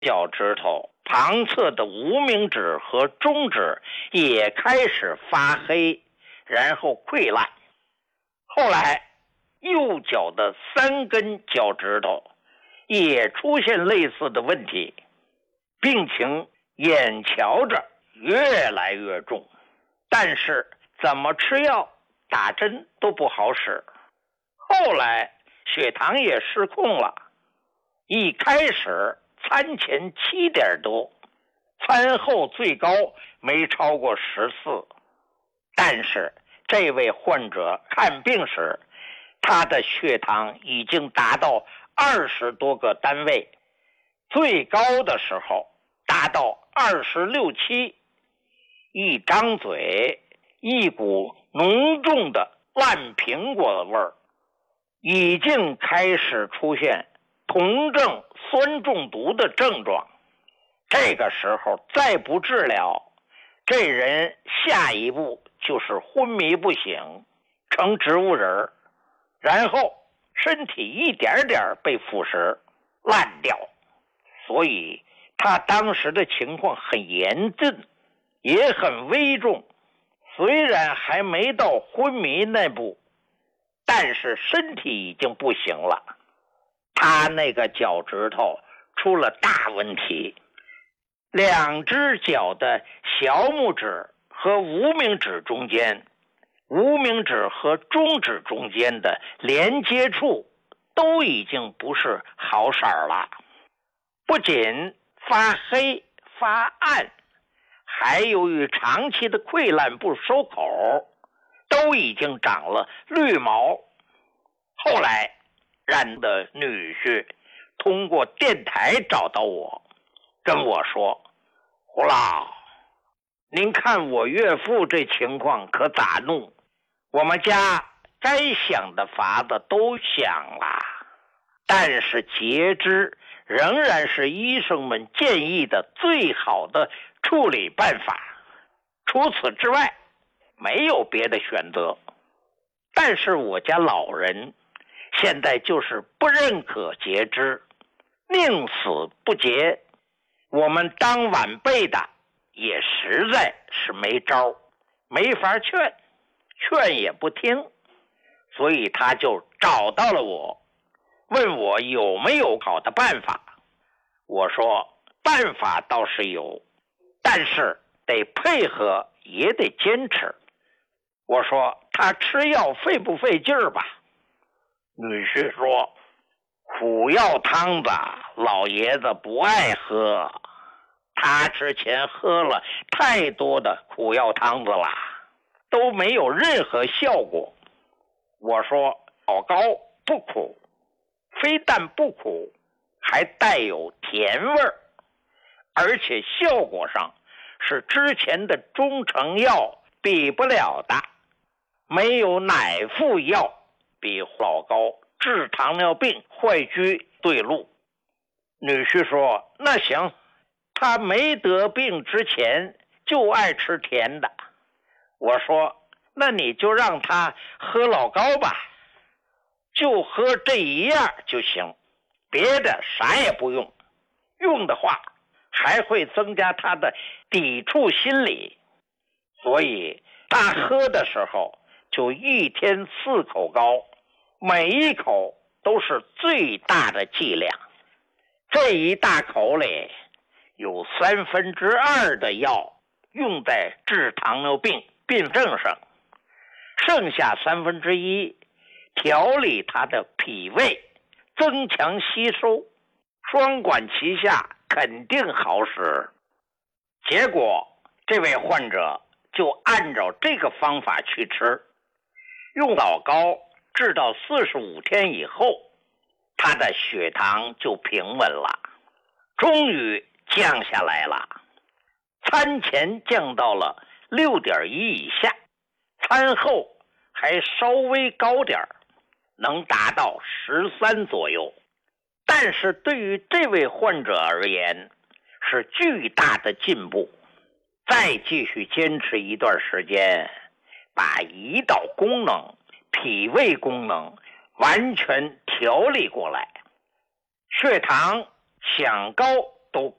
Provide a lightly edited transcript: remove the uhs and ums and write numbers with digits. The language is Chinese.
脚趾头旁侧的无名指和中指也开始发黑，然后溃烂。后来右脚的3根脚趾头也出现类似的问题，病情眼瞧着越来越重，但是怎么吃药打针都不好使。后来血糖也失控了，一开始餐前7点多，餐后最高没超过14。但是这位患者看病时，他的血糖已经达到20多个单位，最高的时候达到26、7，一张嘴一股浓重的烂苹果味儿，已经开始出现酮症酸中毒的症状。这个时候再不治疗，这人下一步就是昏迷不醒，成植物人，然后身体一点点被腐蚀烂掉。所以他当时的情况很严峻，也很危重。虽然还没到昏迷那步，但是身体已经不行了。他那个脚趾头出了大问题，2只脚的小拇指和无名指中间，无名指和中指中间的连接处都已经不是好色了，不仅发黑发暗，还由于长期的溃烂不收口，都已经长了绿毛。后来让的女婿通过电台找到我，跟我说：“胡老，您看我岳父这情况可咋弄？我们家该想的法子都想了，但是截肢仍然是医生们建议的最好的处理办法，除此之外没有别的选择。但是我家老人现在就是不认可截肢，宁死不截，我们当晚辈的也实在是没招，没法劝也不听，所以他就找到了我，问我有没有好的办法。我说办法倒是有，但是得配合也得坚持。我说他吃药费不费劲儿吧？女婿说苦药汤子老爷子不爱喝，他之前喝了太多的苦药汤子了，都没有任何效果。我说老高不苦，非但不苦，还带有甜味儿，而且效果上是之前的中成药比不了的，没有乃附药比老高治糖尿病坏疽对路。女婿说那行，他没得病之前就爱吃甜的。我说那你就让他喝老高吧，就喝这一样就行，别的啥也不用，用的话还会增加他的抵触心理。所以他喝的时候就一天4口高，每一口都是最大的剂量。这一大口里有2/3的药用在治糖尿病病症上，剩下1/3调理他的脾胃，增强吸收，双管齐下，肯定好使。结果这位患者就按照这个方法去吃，用老高治到45天以后，他的血糖就平稳了，终于降下来了。餐前降到了6.1以下，餐后还稍微高点，能达到13左右。但是对于这位患者而言是巨大的进步。再继续坚持一段时间，把胰岛功能、脾胃功能完全调理过来，血糖想高都